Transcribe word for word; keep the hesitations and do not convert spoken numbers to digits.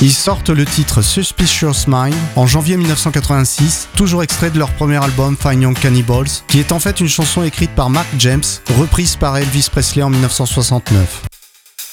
Ils sortent le titre Suspicious Mind en janvier mille neuf cent quatre-vingt-six, toujours extrait de leur premier album Fine Young Cannibals, qui est en fait une chanson écrite par Mark James, reprise par Elvis Presley en mille neuf cent soixante-neuf.